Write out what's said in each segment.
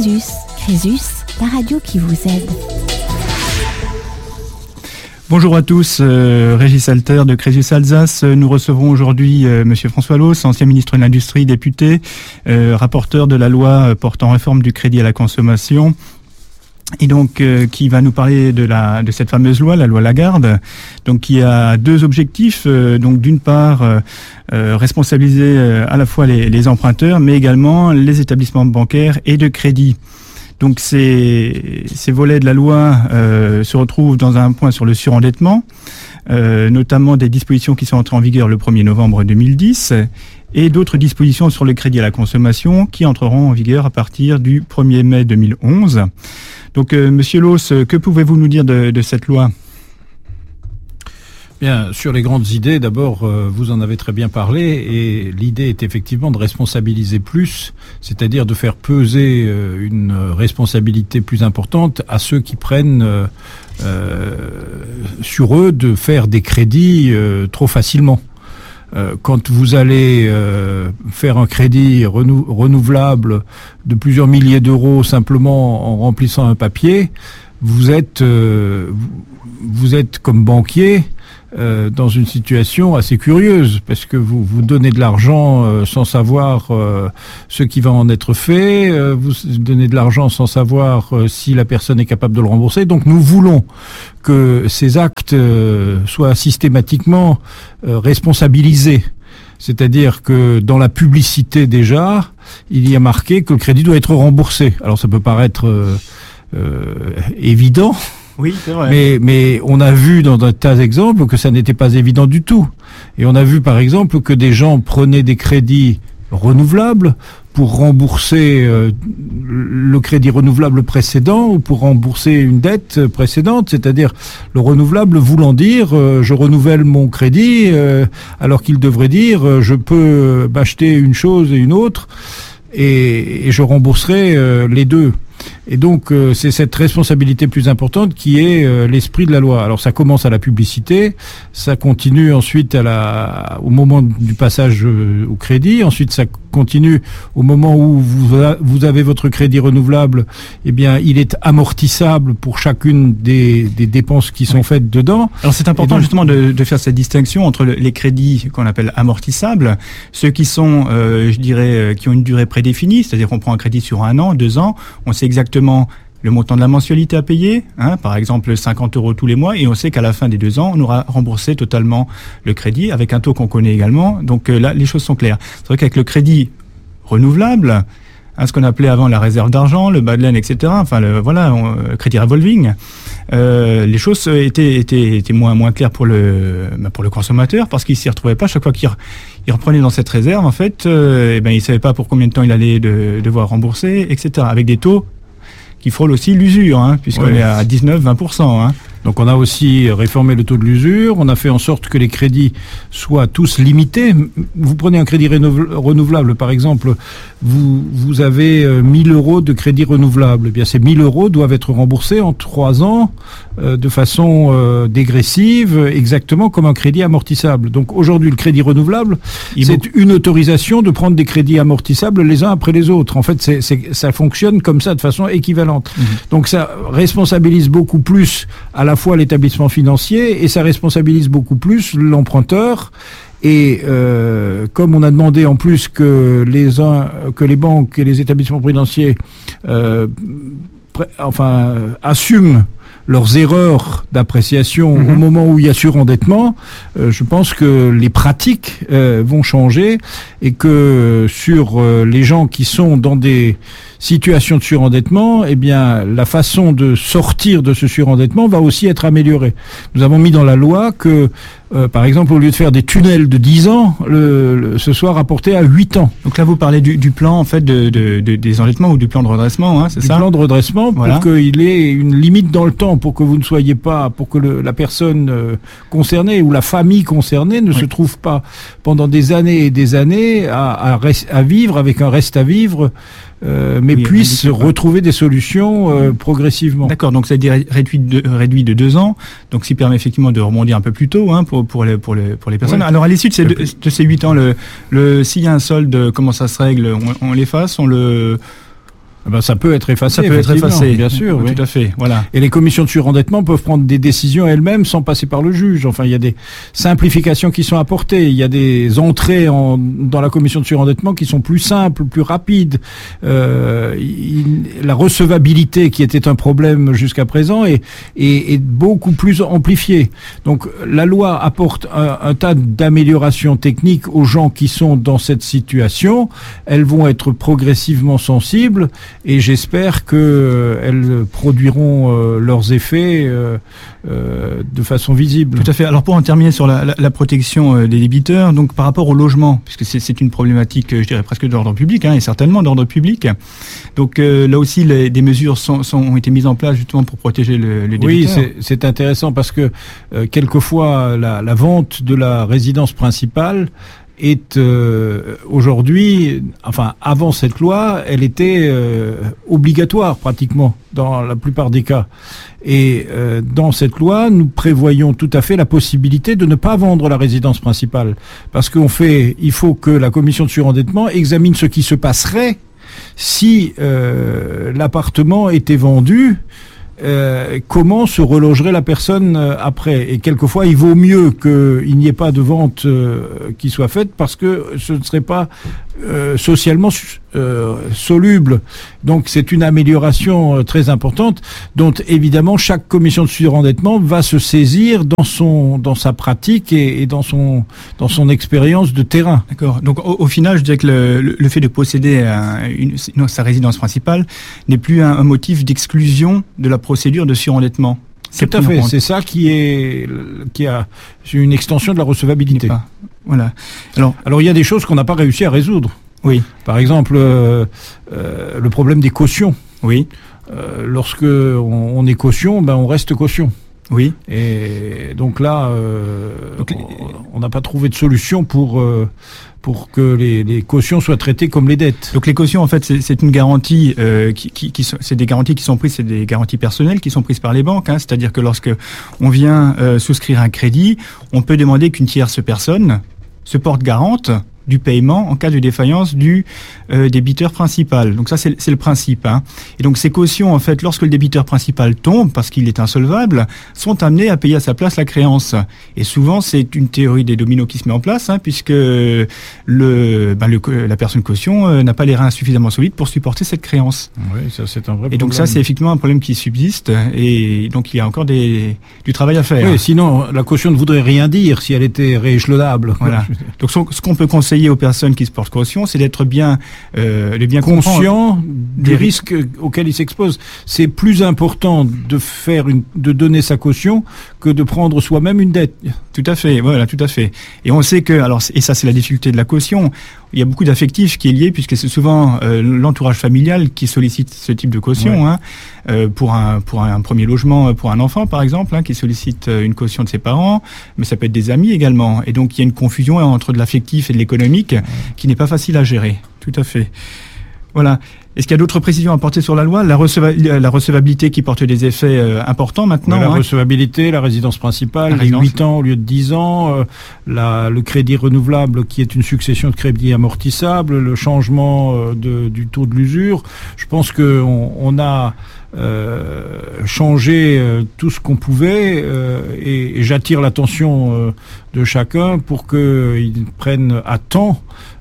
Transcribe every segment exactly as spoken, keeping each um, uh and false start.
Crésus. Crésus, la radio qui vous aide. Bonjour à tous, euh, Régis Alter de Crésus Alsace. Nous recevons aujourd'hui euh, Monsieur François Loos, ancien ministre de l'Industrie, député, euh, rapporteur de la loi portant réforme du crédit à la consommation, et donc euh, qui va nous parler de la de cette fameuse loi, la loi Lagarde, donc qui a deux objectifs. Euh, donc d'une part, euh, euh, responsabiliser euh, à la fois les, les emprunteurs, mais également les établissements bancaires et de crédit. Donc ces, ces volets de la loi euh, se retrouvent dans un point sur le surendettement, euh, notamment des dispositions qui sont entrées en vigueur le premier novembre deux mille dix et d'autres dispositions sur le crédit à la consommation qui entreront en vigueur à partir du premier mai deux mille onze. Donc euh, Monsieur Loos, que pouvez-vous nous dire de, de cette loi ? Bien, sur les grandes idées, d'abord, euh, vous en avez très bien parlé, et l'idée est effectivement de responsabiliser plus, c'est-à-dire de faire peser euh, une responsabilité plus importante à ceux qui prennent euh, euh, sur eux de faire des crédits euh, trop facilement. Euh, quand vous allez euh, faire un crédit renou- renouvelable de plusieurs milliers d'euros simplement en remplissant un papier, vous êtes, euh, vous êtes comme banquier Euh, dans une situation assez curieuse, parce que vous vous donnez de l'argent euh, sans savoir euh, ce qui va en être fait, euh, vous donnez de l'argent sans savoir euh, si la personne est capable de le rembourser. Donc nous voulons que ces actes euh, soient systématiquement euh, responsabilisés. C'est-à-dire que dans la publicité déjà, il y a marqué que le crédit doit être remboursé. Alors ça peut paraître euh, euh, évident. Oui, c'est vrai. Mais, mais on a vu dans un tas d'exemples que ça n'était pas évident du tout. Et on a vu par exemple que des gens prenaient des crédits renouvelables pour rembourser euh, le crédit renouvelable précédent ou pour rembourser une dette précédente, c'est-à-dire le renouvelable voulant dire euh, je renouvelle mon crédit euh, alors qu'il devrait dire euh, je peux m'acheter une chose et une autre et, et je rembourserai euh, les deux. Et donc, euh, c'est cette responsabilité plus importante qui est euh, l'esprit de la loi. Alors, ça commence à la publicité, ça continue ensuite à la, au moment du passage euh, au crédit, ensuite ça continue au moment où vous, a, vous avez votre crédit renouvelable, eh bien, il est amortissable pour chacune des, des dépenses qui sont oui. faites dedans. Alors, c'est important donc, justement de, de faire cette distinction entre le, les crédits qu'on appelle amortissables, ceux qui sont, euh, je dirais, euh, qui ont une durée prédéfinie, c'est-à-dire qu'on prend un crédit sur un an, deux ans, on sait exactement le montant de la mensualité à payer, hein, par exemple cinquante euros tous les mois, et on sait qu'à la fin des deux ans, on aura remboursé totalement le crédit avec un taux qu'on connaît également. Donc euh, là, les choses sont claires. C'est vrai qu'avec le crédit renouvelable, hein, ce qu'on appelait avant la réserve d'argent, le Badlen, et cetera, enfin le voilà, on, le crédit revolving, euh, les choses étaient, étaient, étaient moins, moins claires pour le, bah, pour le consommateur, parce qu'il s'y retrouvait pas chaque fois qu'il il reprenait dans cette réserve, en fait, euh, et ben il savait pas pour combien de temps il allait de, devoir rembourser, et cetera, avec des taux qui frôle aussi l'usure, hein, puisqu'on oui. est à dix-neuf à vingt pour cent. Hein. Donc on a aussi réformé le taux de l'usure, on a fait en sorte que les crédits soient tous limités. Vous prenez un crédit renouvelable, par exemple, vous, vous avez mille euros de crédit renouvelable. Eh bien, ces mille euros doivent être remboursés en trois ans euh, de façon euh, dégressive, exactement comme un crédit amortissable. Donc aujourd'hui, le crédit renouvelable, Il c'est beau. une autorisation de prendre des crédits amortissables les uns après les autres. En fait, c'est, c'est, ça fonctionne comme ça, de façon équivalente. Mmh. Donc ça responsabilise beaucoup plus à la fois l'établissement financier et ça responsabilise beaucoup plus l'emprunteur. Et euh, comme on a demandé en plus que les uns, que les banques et les établissements prudentiels, euh, pré- enfin, euh, assument leurs erreurs d'appréciation mmh. au moment où il y a surendettement, euh, je pense que les pratiques euh, vont changer et que sur euh, les gens qui sont dans des situations de surendettement, eh bien, la façon de sortir de ce surendettement va aussi être améliorée. Nous avons mis dans la loi que, euh, par exemple, au lieu de faire des tunnels de dix ans, le, le, ce soit rapporté à huit ans. Donc là, vous parlez du, du plan, en fait, de, de, de, des endettements ou du plan de redressement, hein, c'est du ça ? Du plan de redressement, pour voilà. qu'il ait une limite dans le temps, pour que vous ne soyez pas, pour que le, la personne euh, concernée ou la famille concernée ne oui. se trouve pas pendant des années et des années à, à, res, à vivre avec un reste à vivre, euh, mais oui, puisse retrouver des solutions euh, progressivement. D'accord, donc c'est réduit de, réduit de deux ans, donc ce qui permet effectivement de rebondir un peu plus tôt hein, pour, pour, les, pour, les, pour les personnes. Oui. Alors à l'issue de ces, de, de ces huit ans, le, le, s'il y a un solde, comment ça se règle ? On, on l'efface, on le... Ben, ça peut être effacé. Ça peut être effacé, bien sûr. Oui, oui. tout à fait. Voilà. Et les commissions de surendettement peuvent prendre des décisions elles-mêmes sans passer par le juge. Enfin, il y a des simplifications qui sont apportées. Il y a des entrées en, dans la commission de surendettement qui sont plus simples, plus rapides. Euh, il, la recevabilité, qui était un problème jusqu'à présent, est, est, est beaucoup plus amplifiée. Donc, la loi apporte un, un tas d'améliorations techniques aux gens qui sont dans cette situation. Elles vont être progressivement sensibles. Et j'espère qu'elles euh, produiront euh, leurs effets euh, euh, de façon visible. Tout à fait. Alors pour en terminer sur la, la, la protection euh, des débiteurs, donc par rapport au logement, puisque c'est, c'est une problématique, euh, je dirais presque d'ordre public, hein, et certainement d'ordre public. Donc euh, là aussi, les, des mesures sont, sont, ont été mises en place justement pour protéger le, les débiteurs. Oui, c'est, c'est intéressant parce que euh, quelquefois la, la vente de la résidence principale est euh, aujourd'hui, enfin avant cette loi, elle était euh, obligatoire pratiquement dans la plupart des cas. Et euh, dans cette loi, nous prévoyons tout à fait la possibilité de ne pas vendre la résidence principale, parce qu'on fait, il faut que la commission de surendettement examine ce qui se passerait si euh, l'appartement était vendu. Euh, comment se relogerait la personne euh, après. Et quelquefois, il vaut mieux qu'il n'y ait pas de vente euh, qui soit faite parce que ce ne serait pas euh, socialement euh, soluble. Donc, c'est une amélioration euh, très importante dont, évidemment, chaque commission de surendettement va se saisir dans son, dans sa pratique et, et dans son, dans son expérience de terrain. D'accord. Donc, au, au final, je dirais que le, le, le fait de posséder un, une, une, sa résidence principale n'est plus un, un motif d'exclusion de la procédure de surendettement. C'est tout à fait. C'est ça qui est qui a une extension de la recevabilité. Voilà. Alors, alors il y a des choses qu'on n'a pas réussi à résoudre. Oui. Par exemple, euh, euh, le problème des cautions. Oui. Euh, lorsque on, on est caution, ben on reste caution. Oui. Et donc là, euh, donc, on n'a pas trouvé de solution pour euh, pour que les, les cautions soient traitées comme les dettes. Donc les cautions, en fait, c'est, c'est une garantie euh, qui, qui, qui sont, c'est des garanties qui sont prises, c'est des garanties personnelles qui sont prises par les banques. Hein, c'est-à-dire que lorsque on vient euh, souscrire un crédit, on peut demander qu'une tierce personne se porte garante du paiement en cas de défaillance du euh, débiteur principal. Donc ça, c'est, c'est le principe. Hein. Et donc ces cautions, en fait, lorsque le débiteur principal tombe, parce qu'il est insolvable, sont amenés à payer à sa place la créance. Et souvent, c'est une théorie des dominos qui se met en place, hein, puisque le, ben, le, la personne caution euh, n'a pas les reins suffisamment solides pour supporter cette créance. Oui, ça c'est un vrai problème. Et donc ça, c'est effectivement un problème qui subsiste, et donc il y a encore des, du travail à faire. Oui, sinon, la caution ne voudrait rien dire si elle était rééchelonnable. Voilà. Donc ce qu'on peut conseiller aux personnes qui se portent caution, c'est d'être bien, euh, de bien conscient des risques auxquels ils s'exposent. C'est plus important de faire une, de donner sa caution que de prendre soi-même une dette. Tout à fait, voilà, tout à fait. Et on sait que, alors, et ça c'est la difficulté de la caution, il y a beaucoup d'affectif qui est lié, puisque c'est souvent euh, l'entourage familial qui sollicite ce type de caution, ouais. hein, euh, pour un pour un premier logement pour un enfant par exemple, hein, qui sollicite une caution de ses parents, mais ça peut être des amis également. Et donc il y a une confusion entre de l'affectif et de l'économique ouais. qui n'est pas facile à gérer. Tout à fait. Voilà. Est-ce qu'il y a d'autres précisions à apporter sur la loi ? La, receva- la recevabilité qui porte des effets euh, importants maintenant. Oui, la hein. recevabilité, la résidence principale, la résidence... huit ans au lieu de dix ans, euh, la, le crédit renouvelable qui est une succession de crédits amortissables, le changement euh, de, du taux de l'usure. Je pense qu'on on a euh, changé euh, tout ce qu'on pouvait euh, et, et j'attire l'attention euh, de chacun pour qu'ils prennent à temps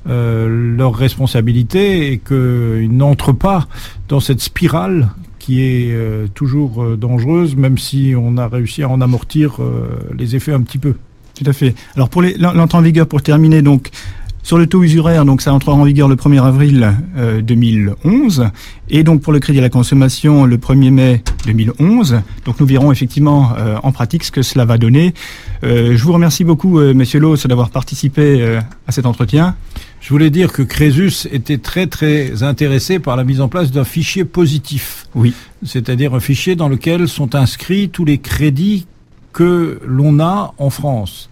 euh, leurs responsabilités et qu'ils n'entrent pas dans cette spirale qui est euh, toujours euh, dangereuse, même si on a réussi à en amortir euh, les effets un petit peu. Tout à fait. Alors pour les, l'entrée en vigueur, pour terminer, donc sur le taux usuraire, donc ça entrera en vigueur le premier avril euh, deux mille onze, et donc pour le crédit à la consommation le premier mai deux mille onze. Donc nous verrons effectivement euh, en pratique ce que cela va donner. Euh, je vous remercie beaucoup, euh, Monsieur Loos, d'avoir participé euh, à cet entretien. Je voulais dire que Crésus était très très intéressé par la mise en place d'un fichier positif. Oui. C'est-à-dire un fichier dans lequel sont inscrits tous les crédits que l'on a en France.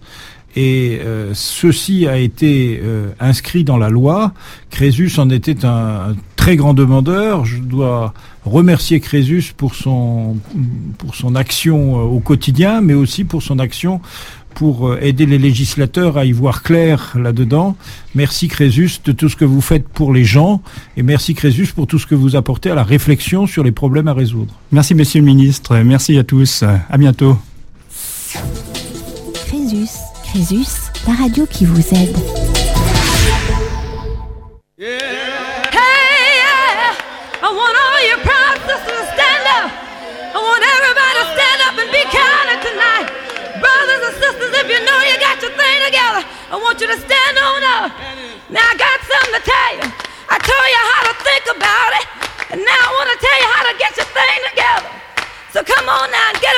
Et euh, ceci a été euh, inscrit dans la loi. Crésus en était un, un très grand demandeur. Je dois remercier Crésus pour son pour son action euh, au quotidien, mais aussi pour son action pour aider les législateurs à y voir clair là-dedans. Merci Crésus de tout ce que vous faites pour les gens et merci Crésus pour tout ce que vous apportez à la réflexion sur les problèmes à résoudre. Merci Monsieur le Ministre, merci à tous, à bientôt. Crésus, Crésus, la radio qui vous aide. Yeah. Hey, yeah. I want all your proud sisters to stand up. I want everybody to stand up and be counted tonight. Brothers and sisters, if you know you got your thing together, I want you to stand on up. Now I got something to tell you. I told you how to think about it, and now I want to tell you how to get your thing together. So come on now and get